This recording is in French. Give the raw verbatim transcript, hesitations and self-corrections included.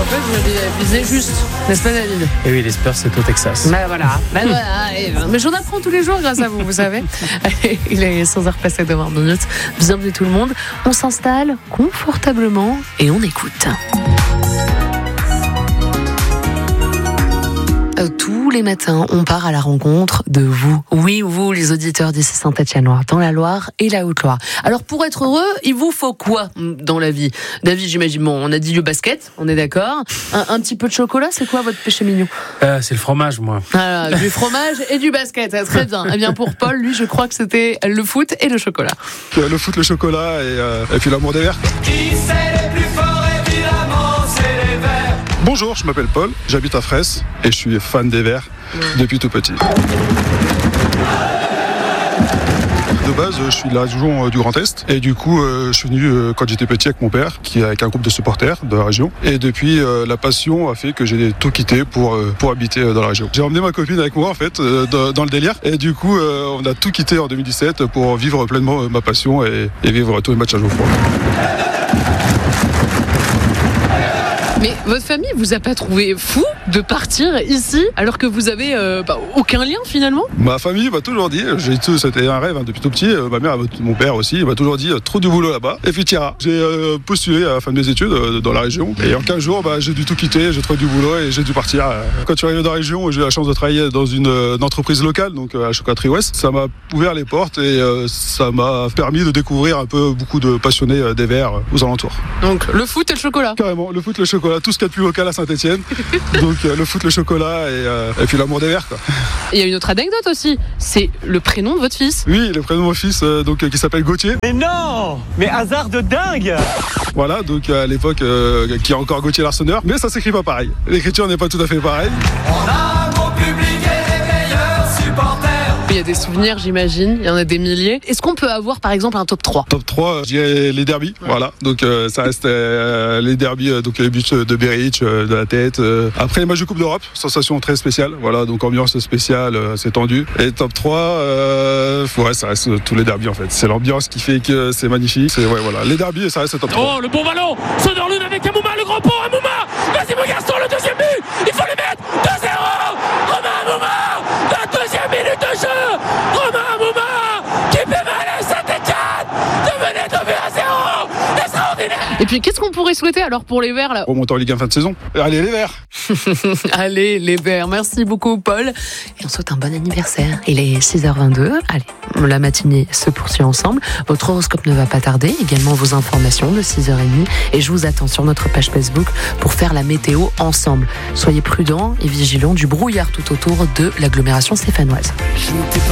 En fait, vous avez visé juste, n'est-ce pas, David? Et oui, les Spurs, c'est au Texas. Ben voilà, ben voilà. Et, mais j'en apprends tous les jours grâce à vous, vous savez. Il est seize heures passées de vingt minutes. Bienvenue tout le monde. On s'installe confortablement et on écoute. Tous les matins, on part à la rencontre de vous. Oui, vous, les auditeurs d'ici Saint-Étienne-Loire, dans la Loire et la Haute-Loire. Alors, pour être heureux, il vous faut quoi dans la vie? David, j'imagine, bon, on a dit le basket, on est d'accord. Un, un petit peu de chocolat, c'est quoi votre péché mignon? euh, C'est le fromage, moi. Ah, du fromage et du basket, très bien. Eh bien, pour Paul, lui, je crois que c'était le foot et le chocolat. Le foot, le chocolat et, euh, et puis l'amour des verts. Qui c'est les plus forts, évidemment, c'est les Verts. Bonjour, je m'appelle Paul, j'habite à Fraisse et je suis fan des Verts depuis tout petit. De base, je suis de la région du Grand Est et du coup, euh, je suis venu euh, quand j'étais petit avec mon père, qui avec un groupe de supporters de la région. Et depuis, euh, la passion a fait que j'ai tout quitté pour euh, pour habiter euh, dans la région. J'ai emmené ma copine avec moi en fait euh, dans, dans le délire et du coup, euh, on a tout quitté en deux mille dix-sept pour vivre pleinement euh, ma passion et, et vivre tous les matchs à Geoffroy. Mais votre famille vous a pas trouvé fou de partir ici alors que vous avez euh, bah, aucun lien finalement? Ma famille m'a toujours dit, j'ai tout, c'était un rêve hein, depuis tout petit, euh, ma mère, mon père aussi, m'a toujours dit, trop de boulot là-bas, et puis t'iras. J'ai euh, postulé à la fin de mes études euh, dans la région, et en quinze jours, bah, j'ai dû tout quitter, j'ai trouvé du boulot et j'ai dû partir. Quand je suis arrivé dans la région, j'ai eu la chance de travailler dans une, une entreprise locale, donc à la Chocolaterie Ouest. Ça m'a ouvert les portes et euh, ça m'a permis de découvrir un peu beaucoup de passionnés euh, des Verts euh, aux alentours. Donc le foot et le chocolat? Carrément, le foot, le chocolat, tout ce qu'il y a de plus local à Saint-Étienne. Donc euh, le foot, le chocolat et, euh, et puis l'amour des Verts, quoi. Il y a une autre anecdote aussi, c'est le prénom de votre fils. Oui, le prénom de mon fils, euh, donc, euh, qui s'appelle Gauthier. Mais non! Mais hasard de dingue! Voilà, donc à l'époque, euh, qui est encore Gauthier Larsonneur, mais ça s'écrit pas pareil. L'écriture n'est pas tout à fait pareille. On a un bon public et les meilleurs supporters. Il y a des souvenirs, j'imagine, il y en a des milliers. Est-ce qu'on peut avoir par exemple un top trois? Top trois, je dirais les derbies, ouais. Voilà. Donc euh, ça reste euh, les derbies, euh, donc les buts de Beric, euh, de la tête. Euh. Après les matchs de Coupe d'Europe, sensation très spéciale. Voilà, donc ambiance spéciale, euh, c'est tendu. Et top trois, euh, ouais, ça reste euh, tous les derbies en fait. C'est l'ambiance qui fait que c'est magnifique. C'est ouais, voilà, les derbies, ça reste top trois. Oh, le bon ballon, Soderlund avec Amouma, le grand pont, Amouma. Vas-y mon garçon, le deuxième but, il faut le mettre. deux zéro, Romain Amouma, vingt-deuxième minute de jeu. Romain Amouma qui fait mal à Saint-Étienne de mener deux buts à zéro. Extraordinaire. Et puis qu'est-ce qu'on pourrait souhaiter alors pour les Verts là? Remonter en Ligue un fin de saison. Allez les Verts. Allez les Verts, merci beaucoup Paul. Et on souhaite un bon anniversaire. Il est six heures vingt-deux. Allez, la matinée se poursuit ensemble. Votre horoscope ne va pas tarder. Également vos informations de six heures trente. Et je vous attends sur notre page Facebook pour faire la météo ensemble. Soyez prudents et vigilants du brouillard tout autour de l'agglomération stéphanoise.